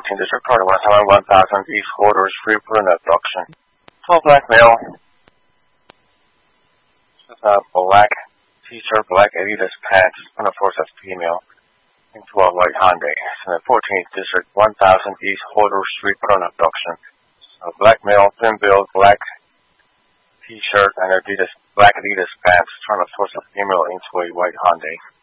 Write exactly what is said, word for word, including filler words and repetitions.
fourteenth District, Florida, one seven one thousand East Quarters, Freeport abduction. Tall black male. This is a black t-shirt, black Adidas pants, on the force of female, into a white Hyundai. It's in the fourteenth District, one thousand East Quarters, Freeport abduction. A black male, thin build, black t-shirt, and Adidas, black Adidas pants, trying to force a female into a white Hyundai.